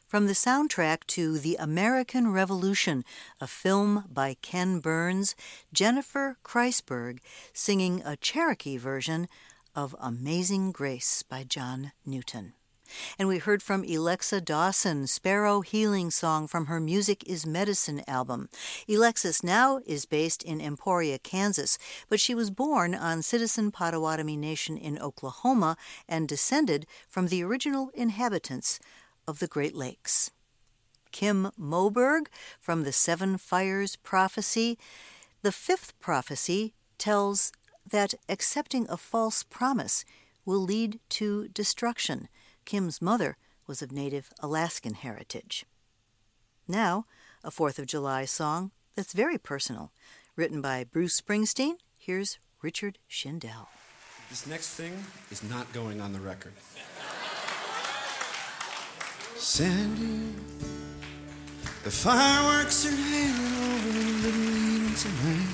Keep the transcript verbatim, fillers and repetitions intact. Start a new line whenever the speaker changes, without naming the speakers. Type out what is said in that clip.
from the soundtrack to The American Revolution, a film by Ken Burns, Jennifer Kreisberg singing a Cherokee version of Amazing Grace by John Newton. And we heard from Alexa Dawson, Sparrow Healing Song from her Music is Medicine album. Alexis now is based in Emporia, Kansas, but she was born on Citizen Potawatomi Nation in Oklahoma and descended from the original inhabitants of the Great Lakes. Kim Moberg from the Seven Fires Prophecy. The fifth prophecy tells that accepting a false promise will lead to destruction. Kim's mother was of Native Alaskan heritage. Now, a fourth of July song that's very personal. Written by Bruce Springsteen, here's Richard Shindell.
This next thing is not going on the record. Sandy, the fireworks are hanging over the living tonight.